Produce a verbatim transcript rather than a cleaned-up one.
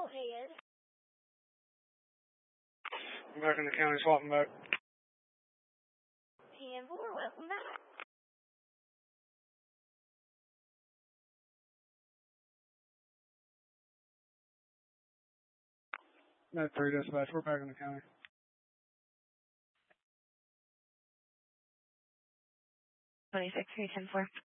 ahead. I'm back in the county, swapping back. ten four, welcome back. No, three dispatch. We're back in the county. twenty-six three ten four.